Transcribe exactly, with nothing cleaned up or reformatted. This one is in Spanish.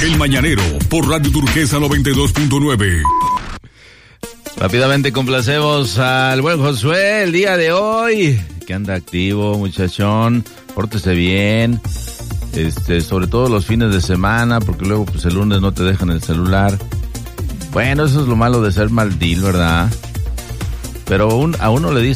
El Mañanero por Radio Turquesa noventa y dos punto nueve. Rápidamente complacemos al buen Josué el día de hoy, que anda activo, muchachón, pórtese bien, este, sobre todo los fines de semana, porque luego pues el lunes no te dejan el celular. Bueno, eso es lo malo de ser maldil, ¿verdad? Pero un, a uno le dice